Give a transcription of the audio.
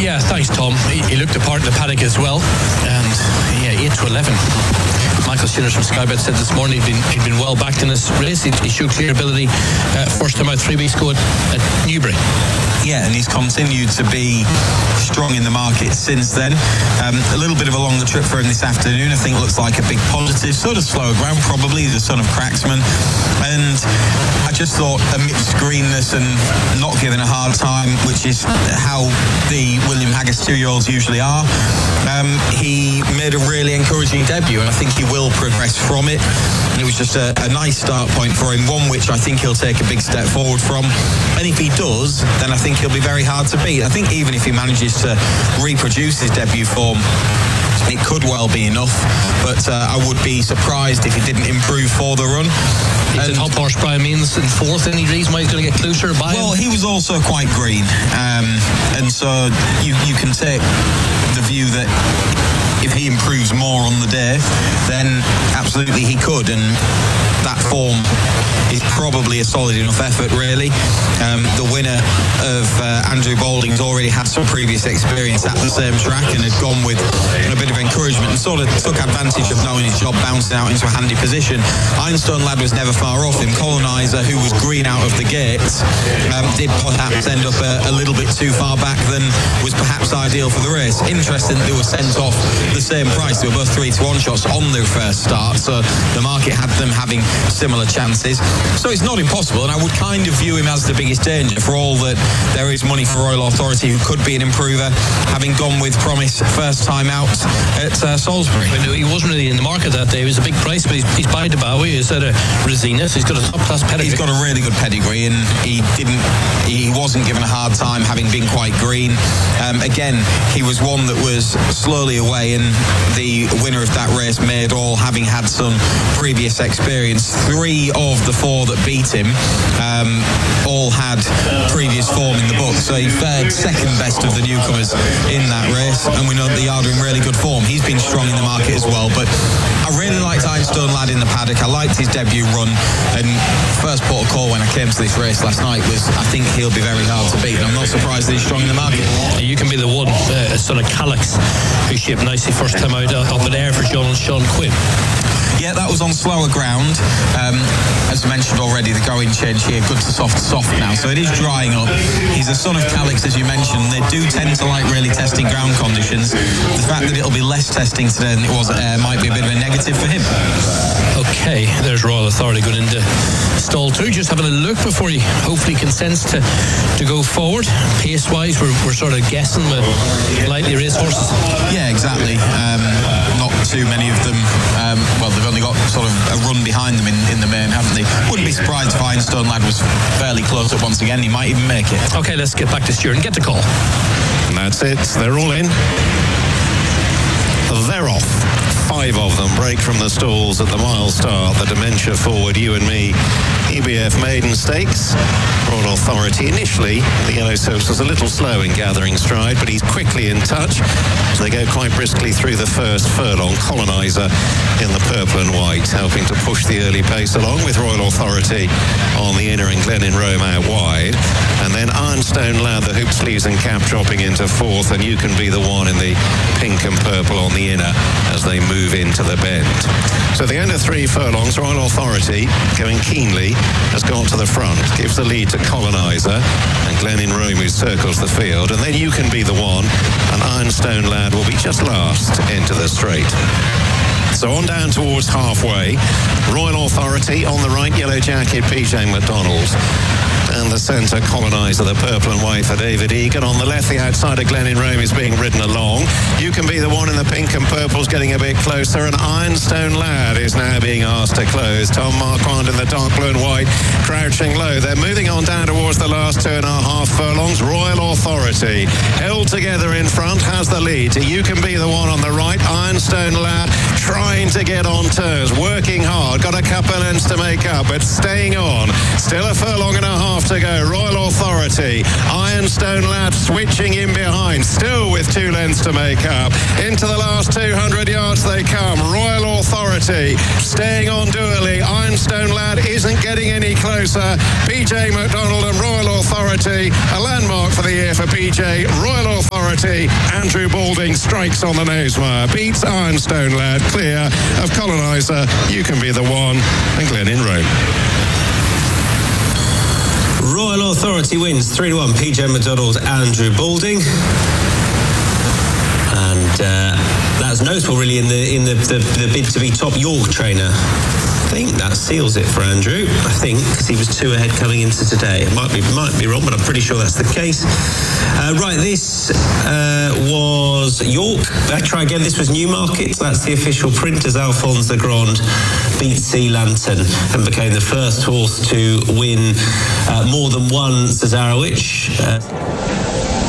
Yeah, thanks, Tom. He looked the part in the paddock as well. And yeah, 8-11. Michael Shinners from Sky Bet said this morning he'd been well backed in this race. He showed clear ability first time out 3 weeks ago at Newbury. Yeah, and he's continued to be strong in the market since then. A little bit of a longer trip for him this afternoon, I think, looks like a big positive. Sort of slower ground, probably, the son of Cracksman. And I just thought amidst greenness and not giving a hard time, which is how the William Haggas 2-year-olds usually are, he made a really encouraging debut, and I think he will progress from it. And it was just a nice start point for him, one which I think he'll take a big step forward from. And if he does, then I think he'll be very hard to beat. I think even if he manages to reproduce his debut form, it could well be enough, but I would be surprised if he didn't improve for the run. He's the top horse, Brian Means, in fourth. Any reason why he's going to get closer by him? Well, he was also quite green, and so you can take the view that if he improves more on the day, then absolutely he could, and that form is probably a solid enough effort, really. The winner of Andrew Balding's already had some previous experience at the same track and had gone with a bit of encouragement and sort of took advantage of knowing his job, bouncing out into a handy position. Ironstone Lad was never far off him. Colonizer, who was green out of the gates, did perhaps end up a little bit too far back than was perhaps ideal for the race. Interesting that they were sent off the same price. They were both 3-1 shots on their first start, so the market had them having similar chances. So it's not impossible, and I would kind of view him as the biggest danger, for all that there is money for Royal Authority, who could be an improver, having gone with Promise first time out at Salisbury. He wasn't really in the market that day. It was a big price, but he's by the Bowie. He's at a Resina, so he's got a top-class pedigree. He's got a really good pedigree, and he wasn't given a hard time, having been quite green. Again, he was one that was slowly away, and the winner of that race made all, having had some previous experience. 3 of the 4 that beat him all had previous form in the book, so he fared second best of the newcomers in that race, and we know that the Yard are in really good form. He's been strong in the market as well, but I really liked Ironstone Lad in the paddock. I liked his debut run, and first port of call when I came to this race last night was, I think he'll be very hard to beat, and I'm not surprised that he's strong in the market. You can be the one, son of Calix, who shaped nicely first time out up in air for Sean Quinn. Yeah, that was on slower ground. As I mentioned already, the going change here, good to soft now, so it is drying up. He's a son of Calix, as you mentioned. They do tend to like really testing ground conditions. The fact that it'll be less testing today than it was at Ayr might be a bit of a negative for him. Okay, there's Royal Authority going into stall 2. Just having a look before he hopefully consents to go forward. Pace-wise, we're sort of guessing with lightly raced horses. Yeah, exactly. Not too many of them. Well, they've only got sort of a run behind them in the main, haven't they? Wouldn't be surprised if Ironstone Lad was fairly close up once again. He might even make it. Okay, let's get back to Stuart and get the call. And that's it. They're all in. They're off. 5 of them break from the stalls at the mile start. The Dementia Forward, You and Me, EBF Maiden Stakes. Royal Authority initially, the Yellow Silks was a little slow in gathering stride, but he's quickly in touch. So they go quite briskly through the first furlong. Colonizer in the purple and white, helping to push the early pace along, with Royal Authority on the inner and Glenin Rome out wide. And then Ironstone Lad, the hoop sleeves and cap, dropping into 4th, and You Can Be the One in the pink and purple on the inner as they move into the bend. So the end of 3 furlongs, Royal Authority, going keenly, has gone to the front, gives the lead to Colonizer and Glenin Rome, who circles the field, and then You Can Be the One, and Ironstone Lad will be just last into the straight. So on down towards halfway, Royal Authority on the right, Yellow Jacket, PJ McDonald. And the centre, Colonizer, the purple and white for David Egan. On the left, the outside of Glenin Rome is being ridden along. You Can Be the One in the pink and purple's getting a bit closer, and Ironstone Lad is now being asked to close. Tom Marquand in the dark blue and white, crouching low. They're moving on down towards the last 2.5 furlongs. Royal Authority, held together in front, has the lead. You Can Be the One on the right. Ironstone Lad trying to get on turns, working hard, got a couple lengths to make up, but staying on. Still a furlong and a half half to go. Royal Authority, Ironstone Lad switching in behind, still with 2 lengths to make up. Into the last 200 yards they come. Royal Authority staying on dually. Ironstone Lad isn't getting any closer. PJ McDonald and Royal Authority, a landmark for the year for PJ. Royal Authority, Andrew Balding strikes on the nose wire, beats Ironstone Lad, clear of Colonizer, You Can Be the One, and Glenin Road. Royal Authority wins 3-1. PJ McDonald, Andrew Balding. And that's notable really in the bid to be top York trainer. I think that seals it for Andrew. I think, because he was 2 ahead coming into today. It might be wrong, but I'm pretty sure that's the case. Right, this was York. I try again. This was Newmarket. That's the official print, as Alphonse the Grand beat Sea Lantern and became the first horse to win more than one Cesarewitch.